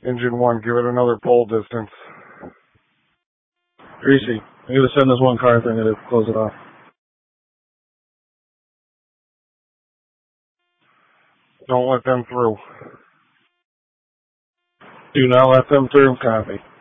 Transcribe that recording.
Engine 1, give it another pull distance. Greasy. I gotta send this one car thing to close it off. Don't let them through. Do not let them through. Copy.